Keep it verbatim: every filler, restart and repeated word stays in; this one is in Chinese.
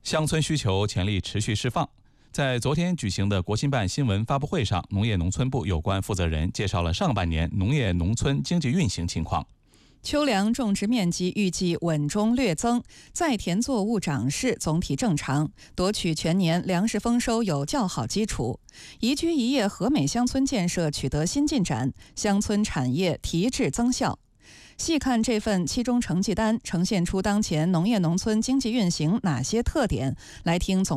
乡村需求潜力持续释放。在昨天举行的国新办新闻发布会上，农业农村部有关负责人介绍了上半年农业农村经济运行情况。 秋粮种植面积预计稳中略增，在田作物长势总体正常，夺取全年粮食丰收有较好基础。宜居宜业和美乡村建设取得新进展，乡村产业提质增效。细看这份期中成绩单，呈现出当前农业农村经济运行哪些特点？来听总